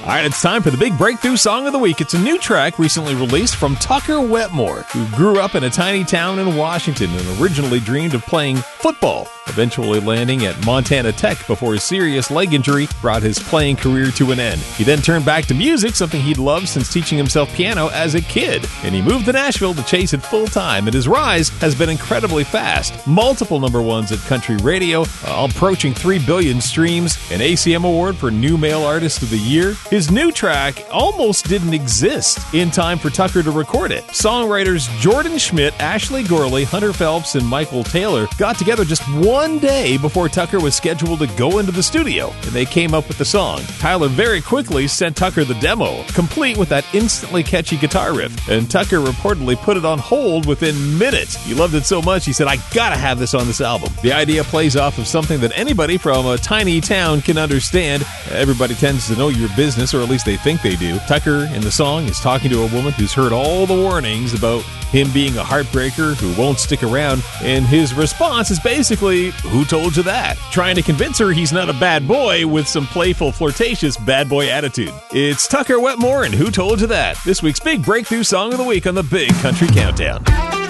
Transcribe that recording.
All right, it's time for the big breakthrough song of the week. It's a new track recently released from Tucker Wetmore, who grew up in a tiny town in Washington and originally dreamed of playing football, eventually landing at Montana Tech before a serious leg injury brought his playing career to an end. He then turned back to music, something he'd loved since teaching himself piano as a kid, and he moved to Nashville to chase it full time, and his rise has been incredibly fast. Multiple number ones at country radio, approaching 3 billion streams, an ACM award for New Male Artist of the Year. His new track almost didn't exist in time for Tucker to record it. Songwriters Jordan Schmidt, Ashley Gorley, Hunter Phelps, and Michael Taylor got together just one day before Tucker was scheduled to go into the studio, and they came up with the song. Tyler very quickly sent Tucker the demo, complete with that instantly catchy guitar riff, and Tucker reportedly put it on hold within minutes. He loved it so much, he said, "I gotta have this on this album." The idea plays off of something that anybody from a tiny town can understand. Everybody tends to know your business, or at least they think they do. Tucker in the song is talking to a woman who's heard all the warnings about him being a heartbreaker who won't stick around, and his response is basically, "Who told you that?" Trying to convince her he's not a bad boy with some playful, flirtatious bad boy attitude. It's Tucker Wetmore and Who Told You That? This week's big breakthrough song of the week on the Big Country Countdown.